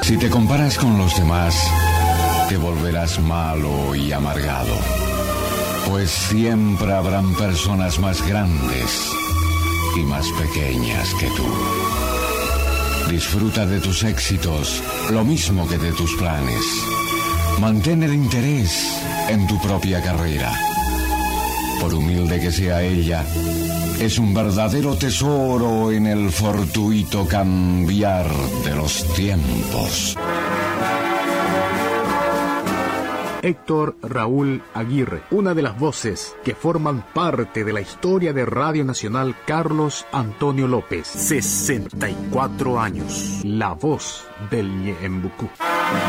Si te comparas con los demás, te volverás malo y amargado, pues siempre habrán personas más grandes y más pequeñas que tú. Disfruta de tus éxitos, lo mismo que de tus planes. Mantén el interés en tu propia carrera. Por humilde que sea ella, es un verdadero tesoro en el fortuito cambiar de los tiempos. Héctor Raúl Aguirre, una de las voces que forman parte de la historia de Radio Nacional Carlos Antonio López. 64 años. La voz del Ñeembucú.